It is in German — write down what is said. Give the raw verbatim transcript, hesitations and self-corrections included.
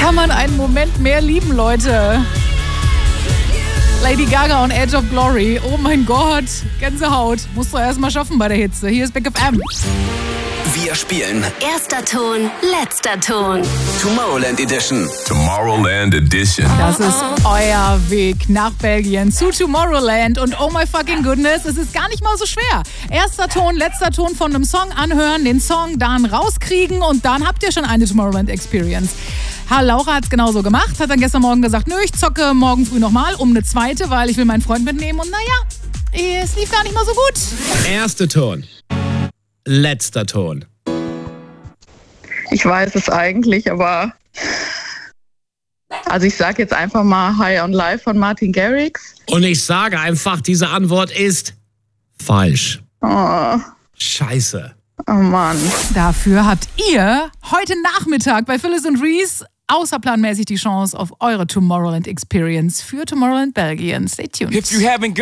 kann man einen Moment mehr lieben, Leute? Lady Gaga und Edge of Glory. Oh mein Gott, Gänsehaut. Musst du erst mal schaffen bei der Hitze. Hier ist Big F M. Wir spielen Erster Ton, letzter Ton. Tomorrowland Edition. Tomorrowland Edition. Das ist euer Weg nach Belgien zu Tomorrowland. Und oh my fucking goodness, es ist gar nicht mal so schwer. Erster Ton, letzter Ton von einem Song anhören, den Song dann rauskriegen und dann habt ihr schon eine Tomorrowland Experience. Ha, Laura hat es genauso gemacht, hat dann gestern Morgen gesagt, nö, ich zocke morgen früh nochmal um eine zweite, weil ich will meinen Freund mitnehmen. Und naja, es lief gar nicht mal so gut. Erster Ton. Letzter Ton. Ich weiß es eigentlich, aber also ich sage jetzt einfach mal High on Life von Martin Garrix. Und ich sage einfach, diese Antwort ist falsch. Oh, Scheiße. oh Mann. Dafür habt ihr heute Nachmittag bei Phyllis und Reese außerplanmäßig die Chance auf eure Tomorrowland Experience für Tomorrowland Belgien. Stay tuned. If you haven't